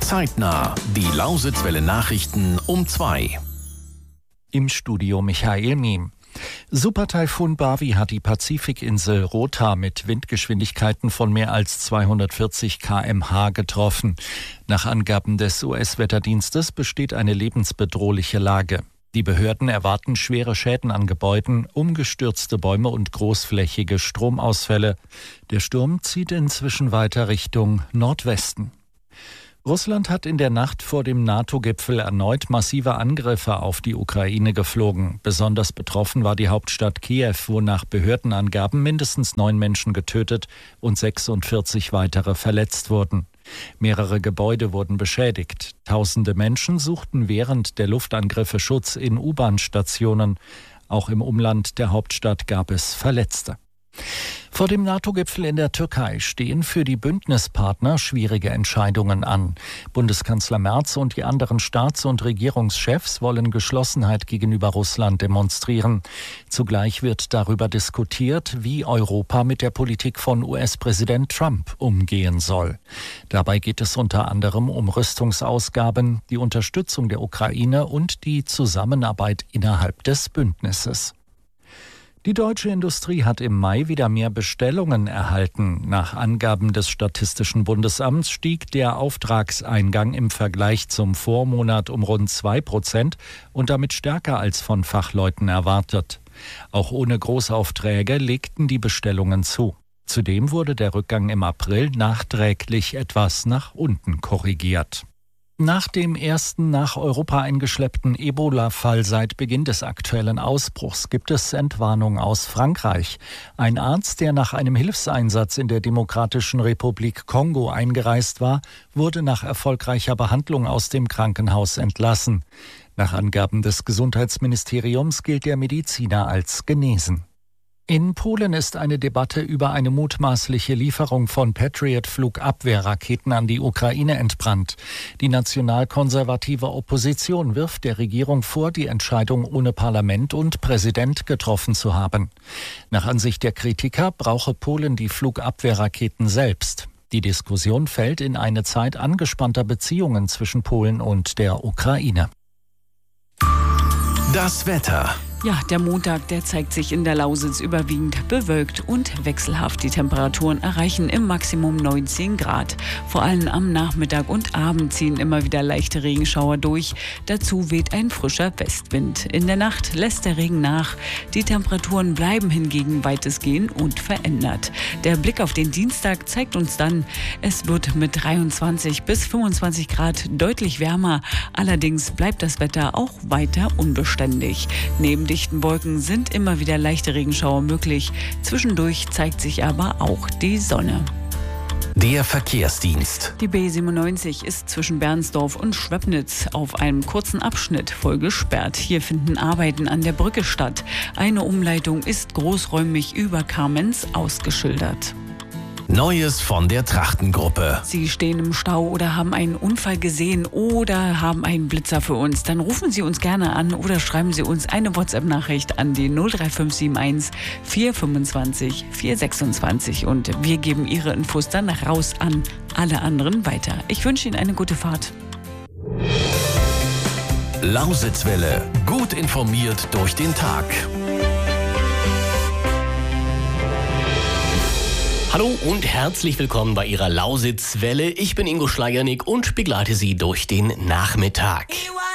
Zeitnah, die Lausitzwelle Nachrichten um 2. Im Studio Michael Miem. Supertaifun Bavi hat die Pazifikinsel Rota mit Windgeschwindigkeiten von mehr als 240 km/h getroffen. Nach Angaben des US-Wetterdienstes besteht eine lebensbedrohliche Lage. Die Behörden erwarten schwere Schäden an Gebäuden, umgestürzte Bäume und großflächige Stromausfälle. Der Sturm zieht inzwischen weiter Richtung Nordwesten. Russland hat in der Nacht vor dem NATO-Gipfel erneut massive Angriffe auf die Ukraine geflogen. Besonders betroffen war die Hauptstadt Kiew, wo nach Behördenangaben mindestens 9 Menschen getötet und 46 weitere verletzt wurden. Mehrere Gebäude wurden beschädigt. Tausende Menschen suchten während der Luftangriffe Schutz in U-Bahn-Stationen. Auch im Umland der Hauptstadt gab es Verletzte. Vor dem NATO-Gipfel in der Türkei stehen für die Bündnispartner schwierige Entscheidungen an. Bundeskanzler Merz und die anderen Staats- und Regierungschefs wollen Geschlossenheit gegenüber Russland demonstrieren. Zugleich wird darüber diskutiert, wie Europa mit der Politik von US-Präsident Trump umgehen soll. Dabei geht es unter anderem um Rüstungsausgaben, die Unterstützung der Ukraine und die Zusammenarbeit innerhalb des Bündnisses. Die deutsche Industrie hat im Mai wieder mehr Bestellungen erhalten. Nach Angaben des Statistischen Bundesamts stieg der Auftragseingang im Vergleich zum Vormonat um rund 2% und damit stärker als von Fachleuten erwartet. Auch ohne Großaufträge legten die Bestellungen zu. Zudem wurde der Rückgang im April nachträglich etwas nach unten korrigiert. Nach dem ersten nach Europa eingeschleppten Ebola-Fall seit Beginn des aktuellen Ausbruchs gibt es Entwarnung aus Frankreich. Ein Arzt, der nach einem Hilfseinsatz in der Demokratischen Republik Kongo eingereist war, wurde nach erfolgreicher Behandlung aus dem Krankenhaus entlassen. Nach Angaben des Gesundheitsministeriums gilt der Mediziner als genesen. In Polen ist eine Debatte über eine mutmaßliche Lieferung von Patriot-Flugabwehrraketen an die Ukraine entbrannt. Die nationalkonservative Opposition wirft der Regierung vor, die Entscheidung ohne Parlament und Präsident getroffen zu haben. Nach Ansicht der Kritiker brauche Polen die Flugabwehrraketen selbst. Die Diskussion fällt in eine Zeit angespannter Beziehungen zwischen Polen und der Ukraine. Das Wetter. Ja, der Montag, der zeigt sich in der Lausitz überwiegend bewölkt und wechselhaft. Die Temperaturen erreichen im Maximum 19 Grad. Vor allem am Nachmittag und Abend ziehen immer wieder leichte Regenschauer durch. Dazu weht ein frischer Westwind. In der Nacht lässt der Regen nach. Die Temperaturen bleiben hingegen weitestgehend unverändert. Der Blick auf den Dienstag zeigt uns dann, es wird mit 23 bis 25 Grad deutlich wärmer. Allerdings bleibt das Wetter auch weiter unbeständig. Neben dichten Wolken sind immer wieder leichte Regenschauer möglich. Zwischendurch zeigt sich aber auch die Sonne. Der Verkehrsdienst. Die B97 ist zwischen Bernsdorf und Schwepnitz auf einem kurzen Abschnitt voll gesperrt. Hier finden Arbeiten an der Brücke statt. Eine Umleitung ist großräumig über Kamenz ausgeschildert. Neues von der Trachtengruppe. Sie stehen im Stau oder haben einen Unfall gesehen oder haben einen Blitzer für uns. Dann rufen Sie uns gerne an oder schreiben Sie uns eine WhatsApp-Nachricht an die 03571 425 426 und wir geben Ihre Infos dann raus an alle anderen weiter. Ich wünsche Ihnen eine gute Fahrt. Lausitzwelle. Gut informiert durch den Tag. Hallo und herzlich willkommen bei Ihrer Lausitzwelle. Ich bin Ingo Schleiernick und begleite Sie durch den Nachmittag.